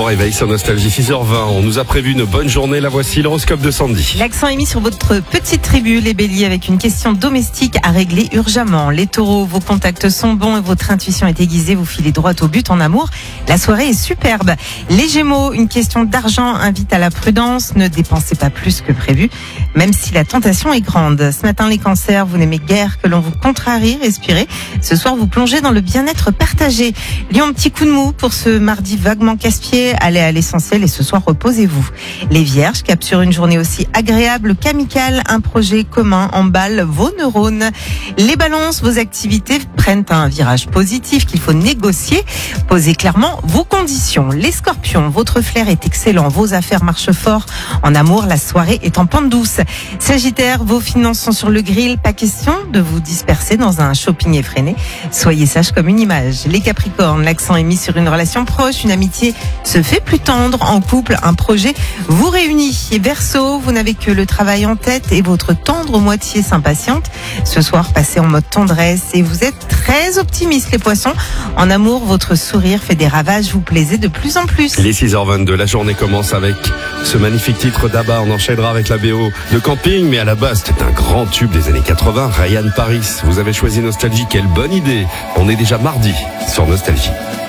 bon réveil sur Nostalgie 6h20. On nous a prévu une bonne journée. La voici, l'horoscope de Sandy. L'accent est mis sur votre petite tribu, les béliers, avec une question domestique à régler urgemment. Les taureaux, vos contacts sont bons et votre intuition est aiguisée. Vous filez droit au but en amour. La soirée est superbe. Les gémeaux, une question d'argent invite à la prudence. Ne dépensez pas plus que prévu, même si la tentation est grande. Ce matin, les cancers, vous n'aimez guère que l'on vous contrarie. Respirez. Ce soir, vous plongez dans le bien-être partagé. Lion, petit coup de mou pour ce mardi vaguement casse-pied. Allez à l'essentiel et ce soir, reposez-vous. Les vierges, cap sur une journée aussi agréable qu'amicale. Un projet commun emballe vos neurones. Les balances, vos activités prennent un virage positif qu'il faut négocier. Posez clairement vos conditions. Les scorpions, votre flair est excellent. Vos affaires marchent fort. En amour, la soirée est en pente douce. Sagittaire, vos finances sont sur le grill. Pas question de vous disperser dans un shopping effréné. Soyez sage comme une image. Les capricornes, l'accent est mis sur une relation proche. Une amitié se fait plus tendre. En couple, un projet vous réunit. Et Verseau, vous n'avez que le travail en tête et votre tendre moitié s'impatiente. Ce soir, passez en mode tendresse et vous êtes très optimiste, les poissons. En amour, votre sourire fait des ravages. Vous plaisez de plus en plus. Il est 6h22. La journée commence avec ce magnifique titre d'Abba. On enchaînera avec la BO de Camping, mais à la base, c'était un grand tube des années 80. Ryan Paris. Vous avez choisi Nostalgie. Quelle bonne idée. On est déjà mardi sur Nostalgie.